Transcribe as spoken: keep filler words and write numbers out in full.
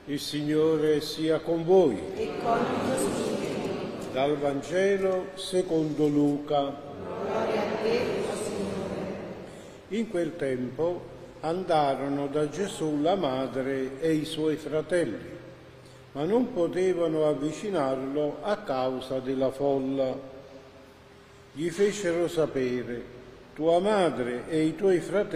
Il Signore sia con voi. E con il tuo spirito. Dal Vangelo secondo Luca. Gloria a te, Signore. In quel tempo andarono da Gesù la madre e i suoi fratelli, ma non potevano avvicinarlo a causa della folla. Gli fecero sapere: tua madre e i tuoi fratelli